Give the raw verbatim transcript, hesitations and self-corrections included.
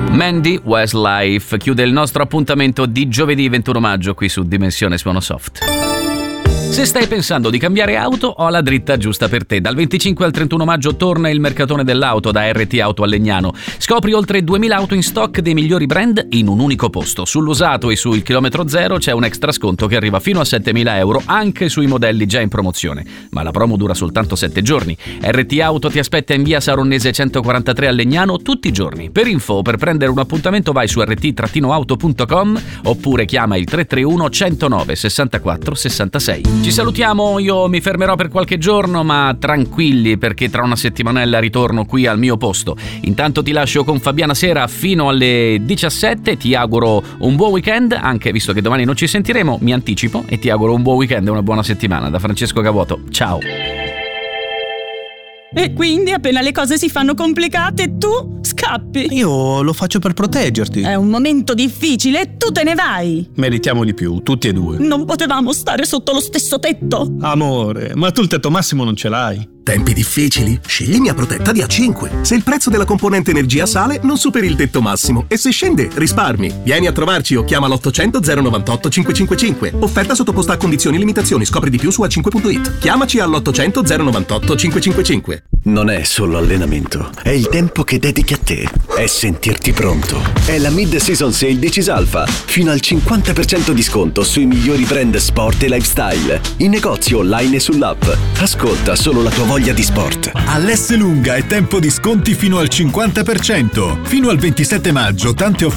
Mandy Westlife chiude il nostro appuntamento di giovedì ventuno maggio qui su Dimensione Suono Soft. Se stai pensando di cambiare auto, ho la dritta giusta per te. Dal venticinque al trentuno maggio torna il mercatone dell'auto da R T Auto a Legnano. Scopri oltre duemila auto in stock dei migliori brand in un unico posto. Sull'usato e sul chilometro zero c'è un extra sconto che arriva fino a settemila euro anche sui modelli già in promozione. Ma la promo dura soltanto sette giorni. R T Auto ti aspetta in via Saronnese centoquarantatré a Legnano tutti i giorni. Per info o per prendere un appuntamento vai su r t auto punto com oppure chiama il tre tre uno centonove sessantaquattro sessantasei. Ci salutiamo, io mi fermerò per qualche giorno, ma tranquilli perché tra una settimanella ritorno qui al mio posto. Intanto ti lascio con Fabiana Sera fino alle diciassette, ti auguro un buon weekend, anche visto che domani non ci sentiremo, mi anticipo e ti auguro un buon weekend e una buona settimana. Da Francesco Cavuoto, ciao! E quindi appena le cose si fanno complicate tu scappi. Io lo faccio per proteggerti. È un momento difficile e tu te ne vai. Meritiamo di più, tutti e due. Non potevamo stare sotto lo stesso tetto? Amore, ma tu il tetto massimo non ce l'hai. Tempi difficili? Scegli Mia Protetta di A cinque. Se il prezzo della componente energia sale, non superi il tetto massimo e se scende, risparmi. Vieni a trovarci o chiama l'ottocento zero novantotto cinquecentocinquantacinque. Offerta sottoposta a condizioni e limitazioni. Scopri di più su a cinque punto it. Chiamaci all'ottocento zero novantotto cinquecentocinquantacinque. Non è solo allenamento, è il tempo che dedichi a te. È sentirti pronto. È la Mid-Season Sale di Cisalfa. Fino al cinquanta per cento di sconto sui migliori brand sport e lifestyle. In negozio online e sull'app. Ascolta solo la tua voglia di sport. All'S Lunga è tempo di sconti fino al cinquanta per cento. Fino al ventisette maggio tante offerte